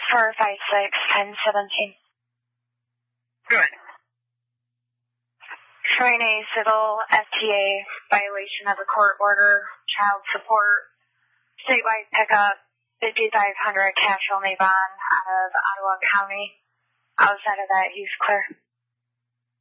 456-1017. Good. Showing a civil FTA violation of a court order, child support, statewide pickup, 5,500 cash only bond out of Ottawa County. Outside of that, he's clear.